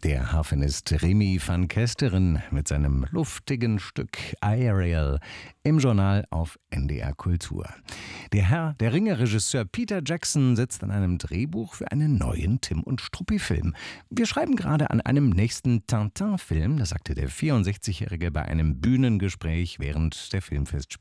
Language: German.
Der Harfenist Remy van Kesteren mit seinem luftigen Stück Ariel im Journal auf NDR Kultur. Der Ringe-Regisseur Peter Jackson sitzt an einem Drehbuch für einen neuen Tim und Struppi-Film. Wir schreiben gerade an einem nächsten Tintin-Film, das sagte der 64-Jährige bei einem Bühnengespräch während der Filmfestspiele